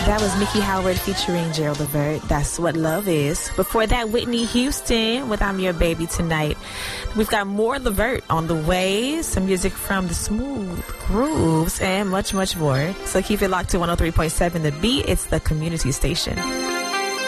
That was Mickey Howard featuring Gerald Levert. That's What Love Is. Before that, Whitney Houston with I'm Your Baby Tonight. We've got more Levert on the way, some music from the Smooth Grooves, and much, much more. So keep it locked to 103.7 The Beat. It's the community station.